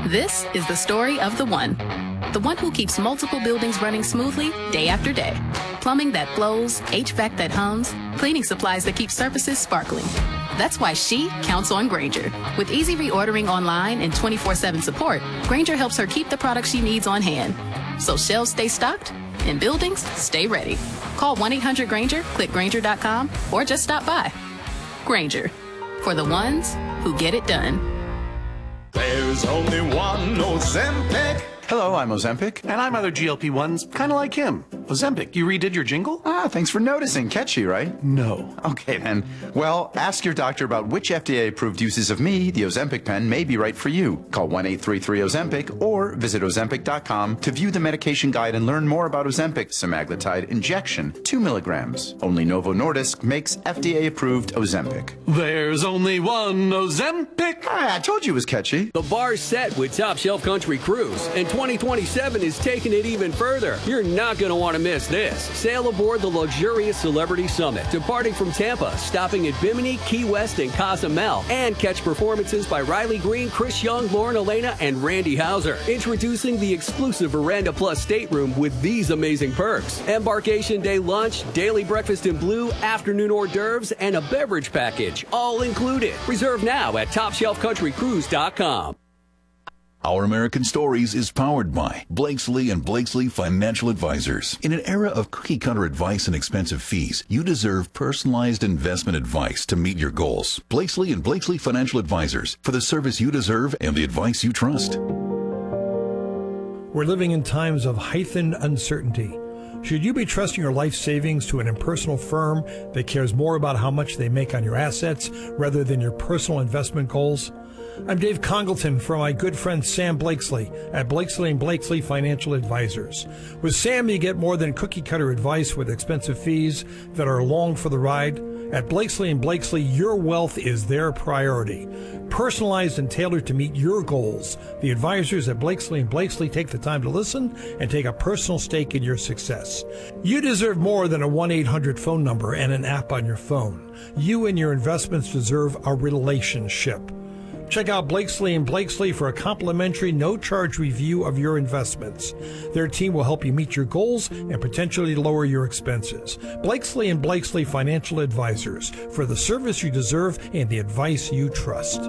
This is the story of the one who keeps multiple buildings running smoothly day after day. Plumbing that flows, HVAC that hums, cleaning supplies that keep surfaces sparkling. That's why she counts on Grainger. With easy reordering online and 24/7 support, Grainger helps her keep the products she needs on hand. So shelves stay stocked and buildings stay ready. Call 1-800-GRAINGER, click Grainger.com, or just stop by. Grainger, for the ones who get it done. There's only one Ozempic. Hello, I'm Ozempic. And I'm other GLP-1s, kind of like him. Ozempic, you redid your jingle? Thanks for noticing. Catchy, right? No. Okay, then. Well, ask your doctor about which FDA-approved uses of me, the Ozempic pen, may be right for you. Call 1-833-OZEMPIC or visit Ozempic.com to view the medication guide and learn more about Ozempic semaglutide injection, 2 milligrams. Only Novo Nordisk makes FDA-approved Ozempic. There's only one Ozempic. I told you it was catchy. The bar's set with Top Shelf Country Cruise, and 2027 is taking it even further. You're not going to want to miss this. Sail aboard the luxurious Celebrity Summit, departing from Tampa, stopping at Bimini, Key West, and Cozumel, and catch performances by Riley Green, Chris Young, Lauren Elena, and Randy Houser. Introducing the exclusive Veranda Plus stateroom with these amazing perks: embarkation day lunch, daily breakfast in blue, afternoon hors d'oeuvres, and a beverage package, all included. Reserve now at TopShelfCountryCruise.com. Our American Stories is powered by Blakesley and Blakesley Financial Advisors. In an era of cookie-cutter advice and expensive fees, you deserve personalized investment advice to meet your goals. Blakesley and Blakesley Financial Advisors, for the service you deserve and the advice you trust. We're living in times of heightened uncertainty. Should you be trusting your life savings to an impersonal firm that cares more about how much they make on your assets rather than your personal investment goals? I'm Dave Congleton from my good friend Sam Blakesley at Blakesley & Blakesley Financial Advisors. With Sam, you get more than cookie-cutter advice with expensive fees that are along for the ride. At Blakesley & Blakesley, your wealth is their priority. Personalized and tailored to meet your goals, the advisors at Blakesley & Blakesley take the time to listen and take a personal stake in your success. You deserve more than a 1-800 phone number and an app on your phone. You and your investments deserve a relationship. Check out Blakesley & Blakesley for a complimentary, no-charge review of your investments. Their team will help you meet your goals and potentially lower your expenses. Blakesley & Blakesley Financial Advisors, for the service you deserve and the advice you trust.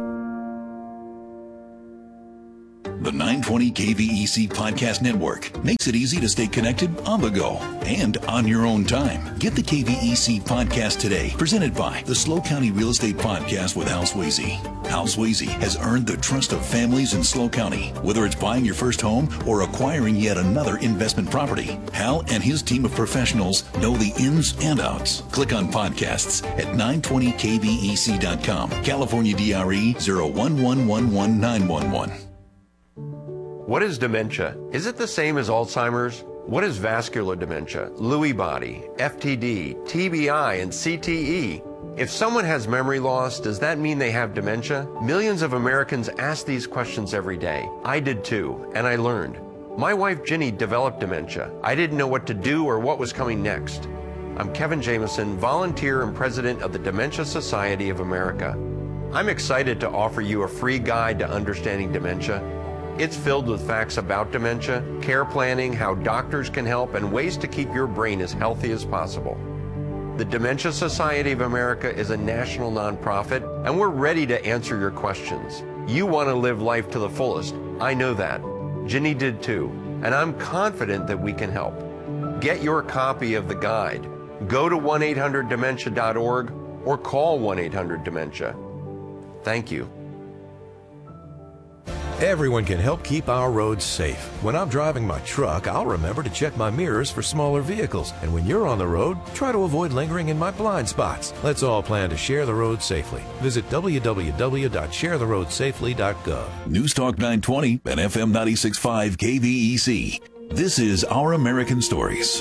The 920 KVEC Podcast Network makes it easy to stay connected on the go and on your own time. Get the KVEC Podcast today, presented by the SLO County Real Estate Podcast with Hal Swayze. Hal Swayze has earned the trust of families in SLO County. Whether it's buying your first home or acquiring yet another investment property, Hal and his team of professionals know the ins and outs. Click on podcasts at 920kvec.com. California DRE 0111111. What is dementia? Is it the same as Alzheimer's? What is vascular dementia, Lewy body, FTD, TBI, and CTE? If someone has memory loss, does that mean they have dementia? Millions of Americans ask these questions every day. I did too, and I learned. My wife Ginny developed dementia. I didn't know what to do or what was coming next. I'm Kevin Jameson, volunteer and president of the Dementia Society of America. I'm excited to offer you a free guide to understanding dementia. It's filled with facts about dementia, care planning, how doctors can help, and ways to keep your brain as healthy as possible. The Dementia Society of America is a national nonprofit, and we're ready to answer your questions. You want to live life to the fullest. I know that. Ginny did too, and I'm confident that we can help. Get your copy of the guide. Go to 1-800-DEMENTIA.org or call 1-800-DEMENTIA. Thank you. Everyone can help keep our roads safe. When I'm driving my truck, I'll remember to check my mirrors for smaller vehicles. And when you're on the road, try to avoid lingering in my blind spots. Let's all plan to share the road safely. Visit www.sharetheroadsafely.gov. News Talk 920 and FM 96.5 KVEC. This is Our American Stories.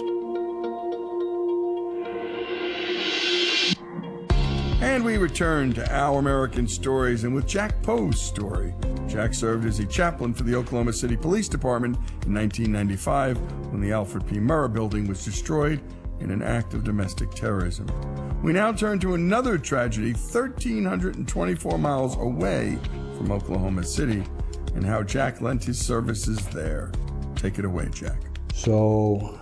And we return to Our American Stories, and with Jack Poe's story. Jack served as a chaplain for the Oklahoma City Police Department in 1995 when the Alfred P. Murrah building was destroyed in an act of domestic terrorism. We now turn to another tragedy 1,324 miles away from Oklahoma City. and how Jack lent his services there. Take it away, Jack. So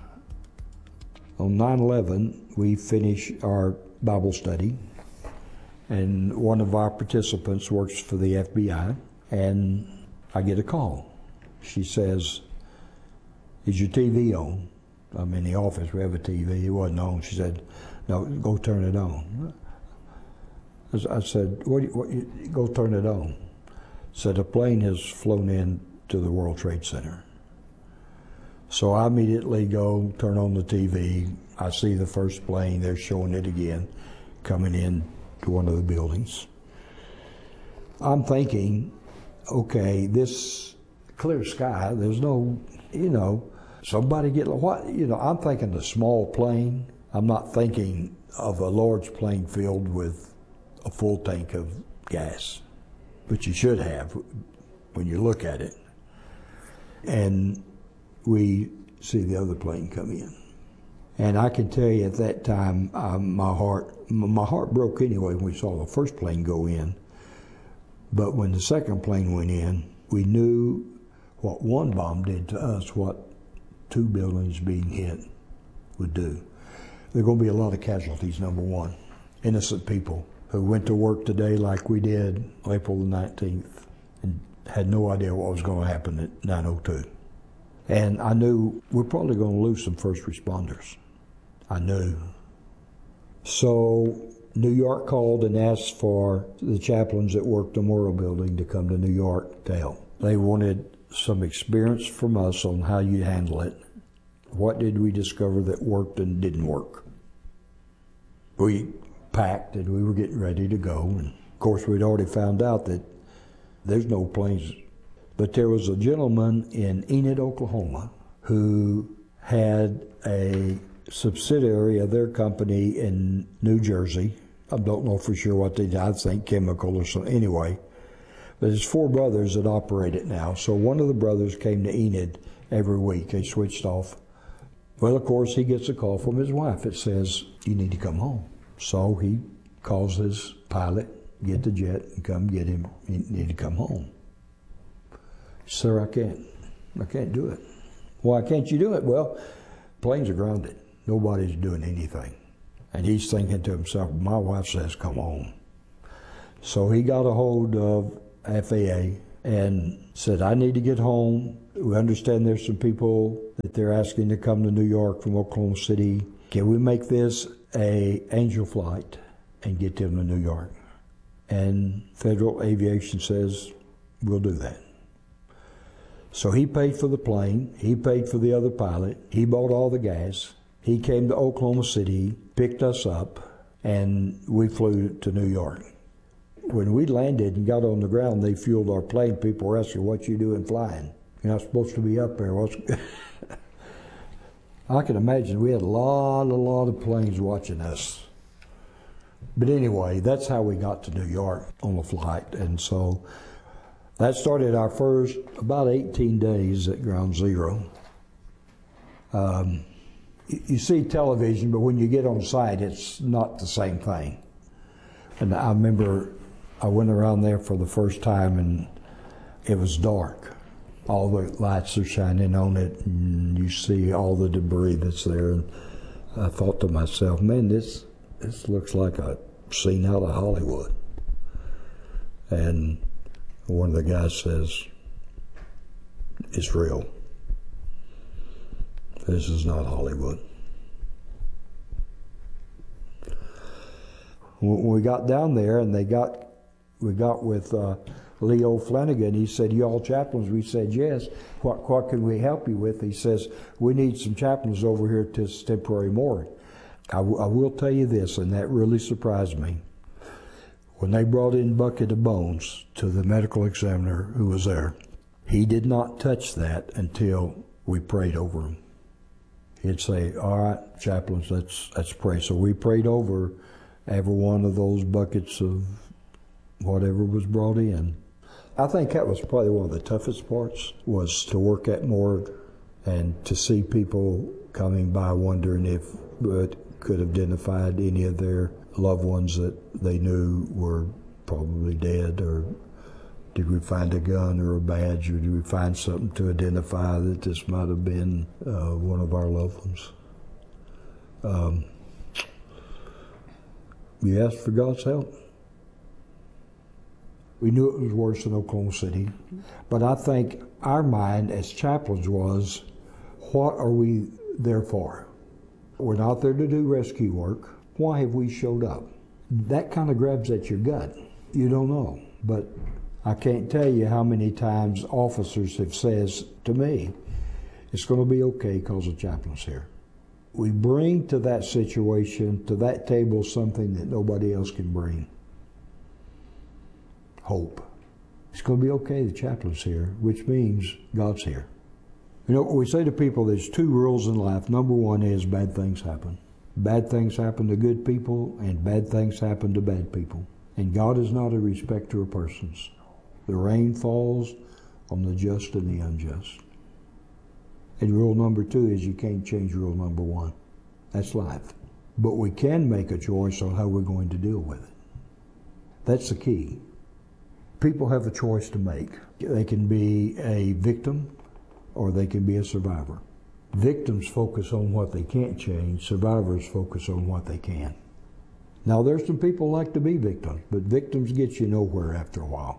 on 9/11, we finish our Bible study, and one of our participants works for the FBI, and I get a call. She says, "Is your TV on?" I'm in the office, we have a TV, it wasn't on. She said, "No, go turn it on." I said, go turn it on. Said, "A plane has flown in to the World Trade Center." So I immediately go turn on the TV. I see the first plane, they're showing it again, coming in to one of the buildings. I'm thinking, okay, this clear sky, there's no, somebody get, I'm thinking a small plane. I'm not thinking of a large plane filled with a full tank of gas, but you should have when you look at it. And we see the other plane come in. And I can tell you at that time, my heart broke anyway when we saw the first plane go in. But when the second plane went in, we knew what one bomb did to us, what two buildings being hit would do. There are going to be a lot of casualties, number one. Innocent people who went to work today like we did April the 19th and had no idea what was going to happen at 9:02. And I knew we're probably going to lose some first responders. I knew. So New York called and asked for the chaplains that worked the Memorial Building to come to New York to help. They wanted some experience from us on how you handle it. What did we discover that worked and didn't work? We packed and we were getting ready to go. And of course, we'd already found out that there's no planes. But there was a gentleman in Enid, Oklahoma, who had a subsidiary of their company in New Jersey. I don't know for sure what they did. I think chemical or something. Anyway, but it's 4 brothers that operate it now. So one of the brothers came to Enid every week. They switched off. Well, of course, he gets a call from his wife that says, "You need to come home." So he calls his pilot, get the jet, and come get him. You need to come home. "Sir, I can't do it." "Why can't you do it?" "Well, planes are grounded. Nobody's doing anything." And he's thinking to himself, "My wife says come home." So he got a hold of FAA and said, "I need to get home. We understand there's some people that they're asking to come to New York from Oklahoma City. Can we make this a Angel flight and get them to New York?" And Federal Aviation says, "We'll do that." So he paid for the plane, he paid for the other pilot, he bought all the gas, he came to Oklahoma City, picked us up, and we flew to New York. When we landed and got on the ground, they fueled our plane. People were asking, "What you doing flying? You're not supposed to be up there." I can imagine we had a lot of planes watching us. But anyway, that's how we got to New York on the flight. And so that started our first about 18 days at Ground Zero. You see television, but when you get on site, it's not the same thing. And I remember I went around there for the first time and it was dark. All the lights are shining on it and you see all the debris that's there. And I thought to myself, man, this looks like a scene out of Hollywood. And one of the guys says, "It's real. This is not Hollywood." When we got down there and we got with Leo Flanagan, he said, "You all chaplains?" We said, "Yes." What can we help you with?" He says, "We need some chaplains over here to this temporary morgue." I will tell you this, and that really surprised me. When they brought in Bucket of Bones to the medical examiner who was there, he did not touch that until we prayed over him. He'd say, "All right, chaplains, let's pray." So we prayed over every one of those buckets of whatever was brought in. I think that was probably one of the toughest parts, was to work at morgue and to see people coming by wondering if it could have identified any of their loved ones that they knew were probably dead or Did we find a gun or a badge, or did we find something to identify that this might have been one of our loved ones? We asked for God's help. We knew it was worse than Oklahoma City, but I think our mind as chaplains was, what are we there for? We're not there to do rescue work. Why have we showed up? That kind of grabs at your gut. You don't know, but I can't tell you how many times officers have said to me, it's going to be okay because the chaplain's here. We bring to that situation, to that table, something that nobody else can bring. Hope. It's going to be okay, the chaplain's here, which means God's here. You know, we say to people there's two rules in life. Number one is bad things happen. Bad things happen to good people, and bad things happen to bad people. And God is not a respecter of persons. The rain falls on the just and the unjust. And rule number two is you can't change rule number one. That's life. But we can make a choice on how we're going to deal with it. That's the key. People have a choice to make. They can be a victim or they can be a survivor. Victims focus on what they can't change. Survivors focus on what they can. Now, there's some people who like to be victims, but victims get you nowhere after a while.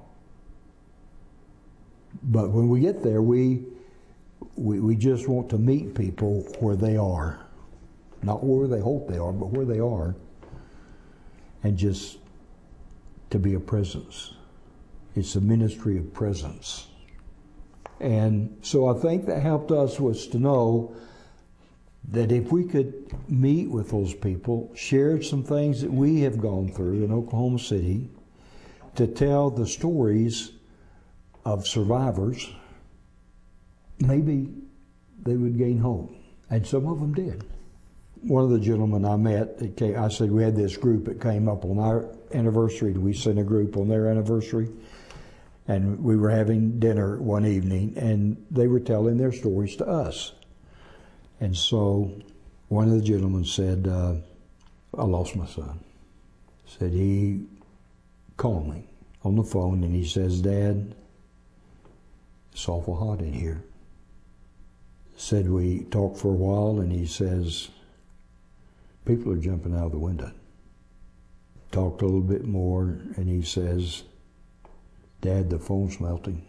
But when we get there, we just want to meet people where they are. Not where they hope they are, but where they are. And just to be a presence. It's a ministry of presence. And so I think that helped us was to know that if we could meet with those people, share some things that we have gone through in Oklahoma City, to tell the stories of survivors, maybe they would gain hope. And some of them did. One of the gentlemen I met, I said we had this group that came up on our anniversary. We sent a group on their anniversary. And we were having dinner one evening, and they were telling their stories to us. And so one of the gentlemen said, I lost my son. Said he called me on the phone, and he says, Dad, it's awful hot in here. Said we talked for a while, and he says, people are jumping out of the window. Talked a little bit more, and he says, Dad, the phone's melting.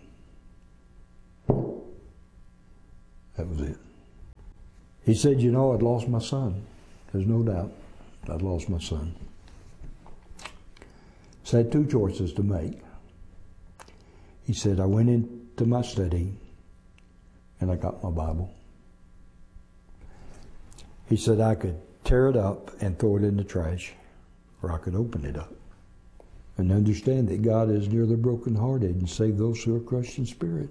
That was it. He said, you know, I'd lost my son. There's no doubt I'd lost my son. So I had two choices to make. He said, I went into my study and I got my Bible. He said, I could tear it up and throw it in the trash, or I could open it up and understand that God is near the brokenhearted and save those who are crushed in spirit.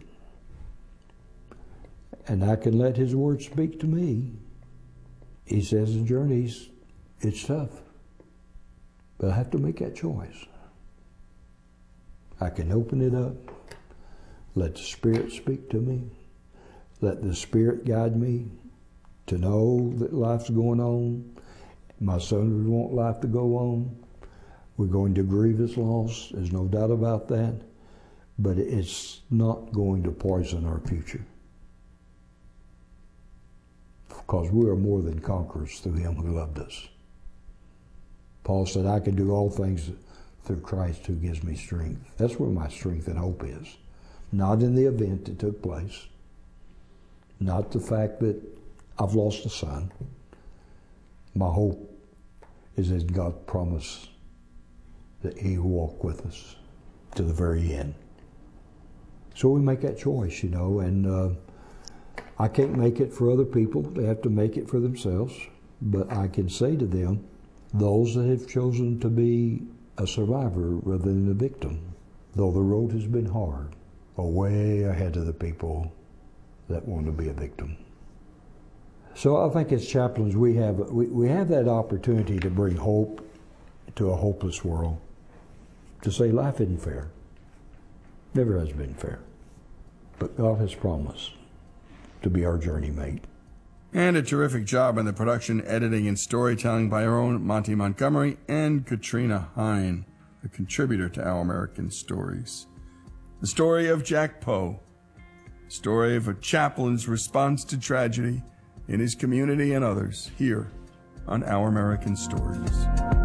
And I can let His Word speak to me. He says in journeys, it's tough, but I have to make that choice. I can open it up, let the Spirit speak to me, let the Spirit guide me to know that life's going on. My son would want life to go on. We're going to grieve his loss, there's no doubt about that, but it's not going to poison our future. Because we are more than conquerors through Him who loved us. Paul said, I can do all things through Christ who gives me strength. That's where my strength and hope is. Not in the event that took place. Not the fact that I've lost a son. My hope is that God promised that He will walk with us to the very end. So we make that choice, you know, and I can't make it for other people. They have to make it for themselves. But I can say to them, those that have chosen to be a survivor rather than a victim, though the road has been hard, are way ahead of the people that want to be a victim. So I think as chaplains we have that opportunity to bring hope to a hopeless world. To say life isn't fair. Never has been fair. But God has promised to be our journey mate. And a terrific job in the production, editing, and storytelling by our own Monty Montgomery and Katrina Hine, a contributor to Our American Stories. The story of Jack Poe, story of a chaplain's response to tragedy in his community and others, here on Our American Stories.